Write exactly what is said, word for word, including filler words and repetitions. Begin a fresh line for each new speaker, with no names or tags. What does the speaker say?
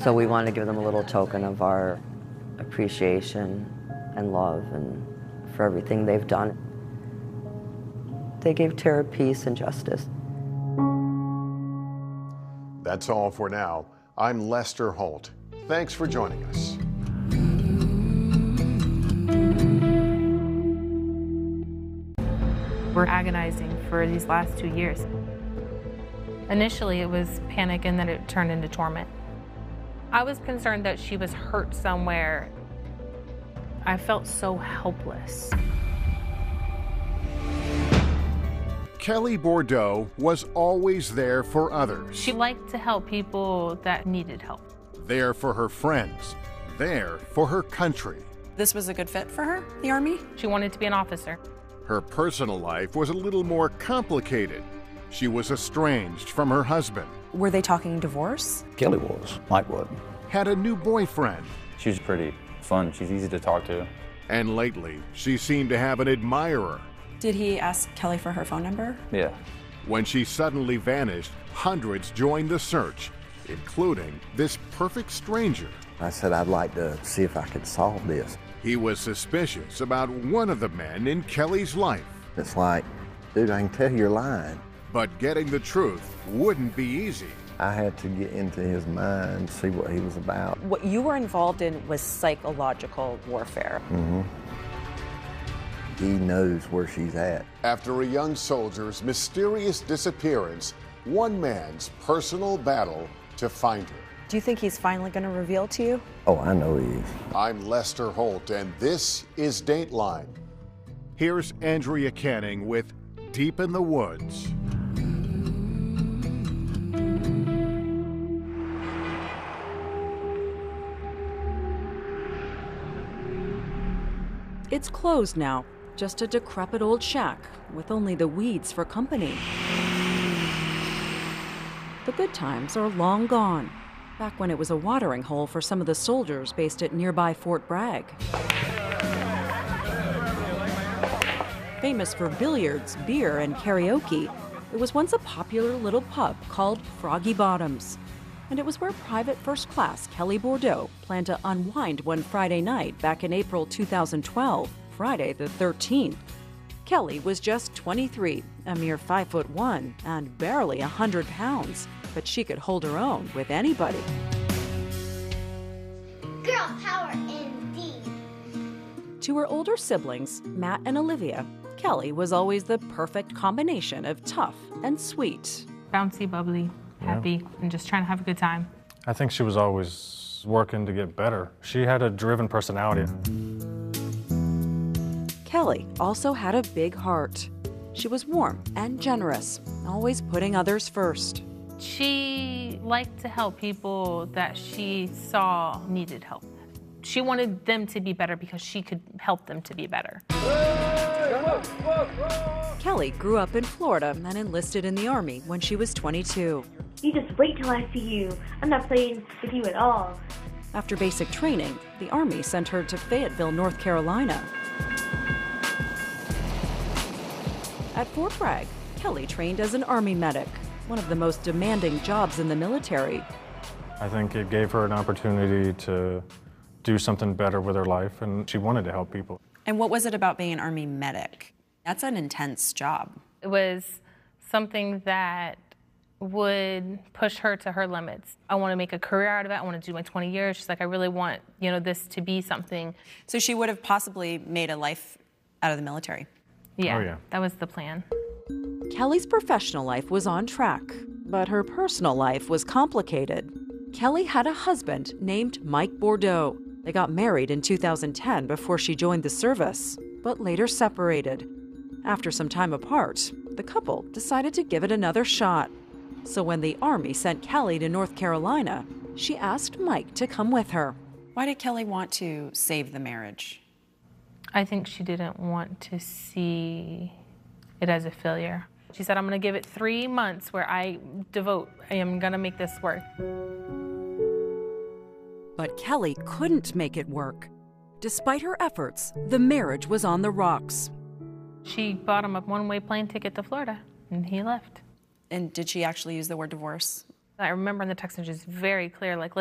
So we wanted to give them a little token of our appreciation and love and for everything they've done. They gave Tara peace and justice.
That's all for now. I'm Lester Holt. Thanks for joining us.
We're agonizing for these last two years. Initially, it was panic, and then it turned into torment. I was concerned that she was hurt somewhere. I felt so helpless.
Kelly Bordeaux was always there for others.
She liked to help people that needed help.
There for her friends, there for her country.
This was a good fit for her, the Army?
She wanted to be an officer.
Her personal life was a little more complicated. She was estranged from her husband.
Were they talking divorce?
Kelly was. Mike wasn't.
Had a new boyfriend.
She's pretty fun. She's easy to talk to.
And lately, she seemed to have an admirer.
Did he ask Kelly for her phone number?
Yeah.
When she suddenly vanished, hundreds joined the search, including this perfect stranger.
I said I'd like to see if I could solve this.
He was suspicious about one of the men in Kelly's life.
It's like, dude, I can tell you're lying.
But getting the truth wouldn't be easy.
I had to get into his mind, see what he was about.
What you were involved in was psychological warfare.
Mm-hmm. He knows where she's at.
After a young soldier's mysterious disappearance, one man's personal battle to find her.
Do you think he's finally going to reveal to you?
Oh, I know he is.
I'm Lester Holt, and this is Dateline. Here's Andrea Canning with Deep in the Woods.
It's closed now, just a decrepit old shack with only the weeds for company. The good times are long gone, back when it was a watering hole for some of the soldiers based at nearby Fort Bragg. Famous for billiards, beer, and karaoke, it was once a popular little pub called Froggy Bottoms. And it was where Private First Class Kelly Bordeaux planned to unwind one Friday night back in April two thousand twelve, Friday the thirteenth. Kelly was just twenty-three, a mere five foot one, and barely one hundred pounds, but she could hold her own with anybody.
Girl power indeed.
To her older siblings, Matt and Olivia, Kelly was always the perfect combination of tough and sweet.
Bouncy, bubbly, happy, yeah. And just trying to have a good time.
I think she was always working to get better. She had a driven personality.
Kelly also had a big heart. She was warm and generous, always putting others first.
She liked to help people that she saw needed help. She wanted them to be better because she could help them to be better.
Kelly grew up in Florida and enlisted in the Army when she was twenty-two.
You just wait till I see you. I'm not playing with you at all.
After basic training, the Army sent her to Fayetteville, North Carolina. At Fort Bragg, Kelly trained as an Army medic, one of the most demanding jobs in the military.
I think it gave her an opportunity to do something better with her life, and she wanted to help people.
And what was it about being an Army medic? That's an intense job.
It was something that would push her to her limits. I want to make a career out of it. I want to do my twenty years. She's like, I really want, you know, this to be something.
So she would have possibly made a life out of the military.
Yeah,
oh, yeah.
That was the plan.
Kelly's professional life was on track, but her personal life was complicated. Kelly had a husband named Mike Bordeaux. They got married in two thousand ten before she joined the service, but later separated. After some time apart, the couple decided to give it another shot. So when the Army sent Kelly to North Carolina, she asked Mike to come with her.
Why did Kelly want to save the marriage?
I think she didn't want to see it as a failure. She said, I'm going to give it three months where I devote, I am going to make this work.
But Kelly couldn't make it work. Despite her efforts, the marriage was on the rocks.
She bought him a one-way plane ticket to Florida, and he left.
And did she actually use the word divorce?
I remember in the text messages very clear, like,